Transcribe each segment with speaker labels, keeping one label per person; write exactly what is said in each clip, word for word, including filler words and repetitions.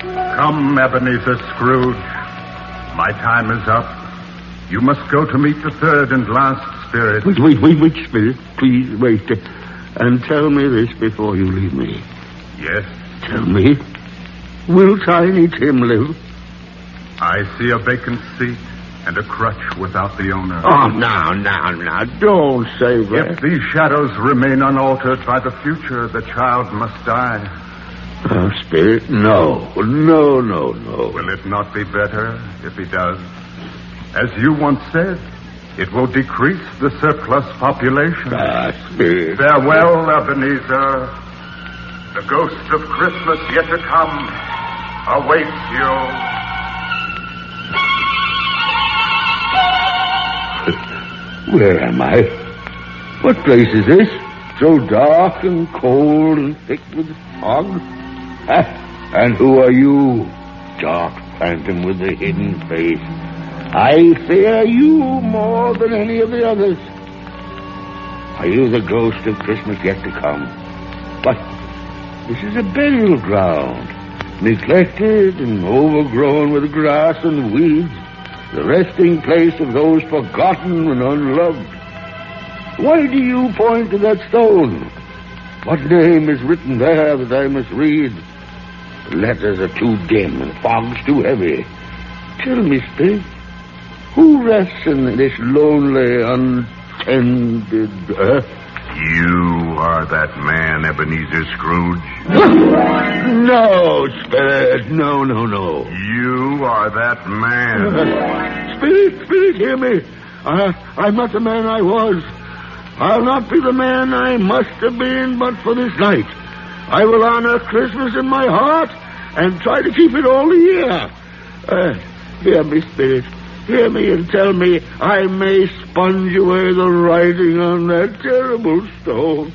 Speaker 1: Come, Ebenezer Scrooge. My time is up. You must go to meet the third and last spirit.
Speaker 2: Wait, wait, wait, wait, spirit. Please, wait. And tell me this before you leave me.
Speaker 1: Yes?
Speaker 2: Tell me, will Tiny Tim live?
Speaker 1: I see a vacant seat and a crutch without the owner.
Speaker 2: Oh, now, now, now, don't say that.
Speaker 1: If these shadows remain unaltered by the future, the child must die.
Speaker 2: Oh, Spirit, no. No, no, no.
Speaker 1: Will it not be better if he does? As you once said, it will decrease the surplus population.
Speaker 2: Ah, Spirit.
Speaker 1: Farewell, Ebenezer. The ghost of Christmas yet to come awaits you.
Speaker 2: Where am I? What place is this? So dark and cold and thick with fog? Ah, and who are you, dark phantom with the hidden face? I fear you more than any of the others. Are you the ghost of Christmas yet to come? But this is a burial ground, neglected and overgrown with grass and weeds. The resting place of those forgotten and unloved. Why do you point to that stone? What name is written there that I must read? The letters are too dim and fog's too heavy. Tell me, Spirit, who rests in this lonely, untended earth?
Speaker 1: You are that man, Ebenezer Scrooge.
Speaker 2: No, Spirit, no, no, no.
Speaker 1: You are that man.
Speaker 2: Spirit, Spirit, hear me. I, I'm not the man I was. I'll not be the man I must have been but for this night. I will honor Christmas in my heart and try to keep it all the year. Uh, hear me, Spirit. Hear me and tell me I may sponge away the writing on that terrible stone.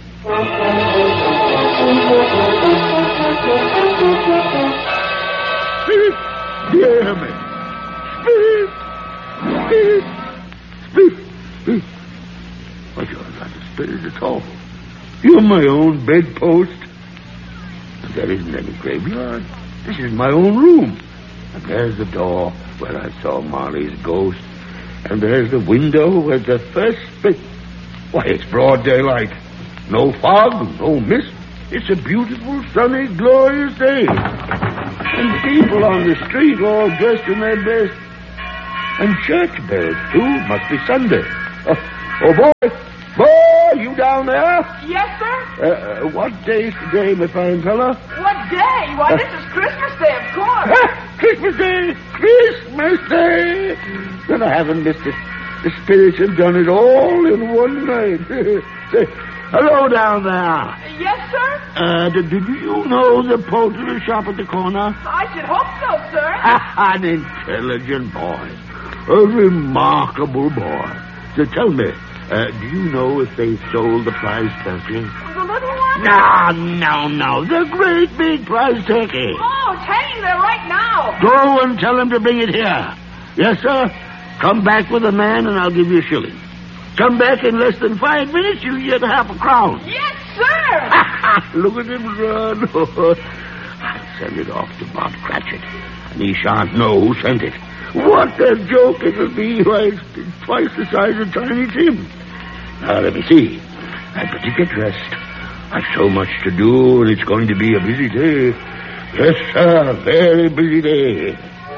Speaker 2: Spirit, hear me. Spirit, Spirit, Spirit, Spirit. Why, you're not a spirit at all. You're my own bedpost. And there isn't any graveyard. This is my own room. And there's the door where I saw Marley's ghost. And there's the window where the first spit. Why, it's broad daylight. No fog, no mist. It's a beautiful, sunny, glorious day. And people on the street all dressed in their best. And church bells, too. Must be Sunday. Oh, oh boy. Boy, you down there?
Speaker 3: Yes, sir?
Speaker 2: Uh, uh, what day's today, my fine fella?
Speaker 3: What day? Why, this is Christmas Day, of course.
Speaker 2: Ah, Christmas Day! Christmas Day! Then I haven't missed it. The spirits have done it all in one night. Say, hello down there.
Speaker 3: Yes, sir?
Speaker 2: Uh, did, did you know the poultry shop at the corner?
Speaker 3: I should hope so, sir.
Speaker 2: An intelligent boy. A remarkable boy. So tell me, uh, do you know if they sold the prize turkey?
Speaker 3: The little one?
Speaker 2: No, no, no. The great big prize turkey.
Speaker 3: Oh, it's hanging there right now.
Speaker 2: Go and tell him to bring it here. Yes, sir? Come back with a man and I'll give you a shilling. Come back in less than five minutes, you'll get half a crown.
Speaker 3: Yes, sir.
Speaker 2: Look at him run. I'll send it off to Bob Cratchit, and he shan't know who sent it. What a joke it'll be. Why, it's twice the size of Tiny Tim. Now, let me see. I'd better get dressed. I've so much to do, and it's going to be a busy day. Yes, sir, very busy day.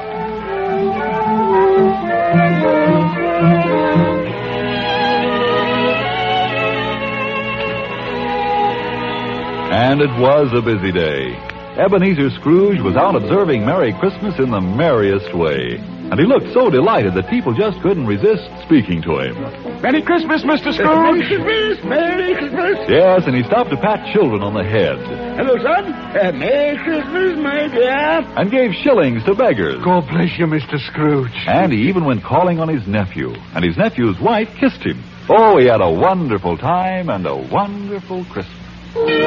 Speaker 4: And it was a busy day. Ebenezer Scrooge was out observing Merry Christmas in the merriest way. And he looked so delighted that people just couldn't resist speaking to him.
Speaker 5: Merry Christmas, Mister Scrooge.
Speaker 2: Merry Christmas, Merry Christmas.
Speaker 4: Yes, and he stopped to pat children on the head.
Speaker 2: Hello, son. Uh, Merry Christmas, my dear.
Speaker 4: And gave shillings to beggars.
Speaker 5: God bless you, Mister Scrooge.
Speaker 4: And he even went calling on his nephew. And his nephew's wife kissed him. Oh, he had a wonderful time and a wonderful Christmas.